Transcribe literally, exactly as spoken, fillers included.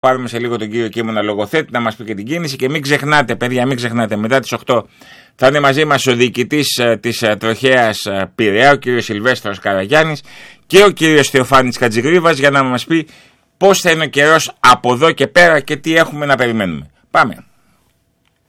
πάρουμε σε λίγο τον κύριο Κίμωνα λογοθέτη να μας πει και την κίνηση. Και μην ξεχνάτε, παιδιά, μην ξεχνάτε, μετά τις οκτώ θα είναι μαζί μας ο διοικητής ε, της ε, τροχέας ε, Πειραιά, ο κύριος Σιλβέστρος Καραγιάννης, και ο κύριος Θεοφάνης Κατζηγρίβας, για να μας πει πώς θα είναι ο καιρός από εδώ και πέρα και τι έχουμε να περιμένουμε. Πάμε.